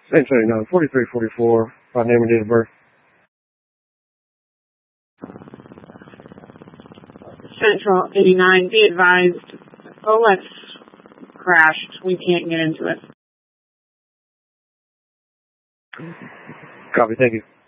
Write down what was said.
Same 79, 4344, by name and date of birth. Central 89, be advised, OLEX crashed. We can't get into it. Copy, thank you.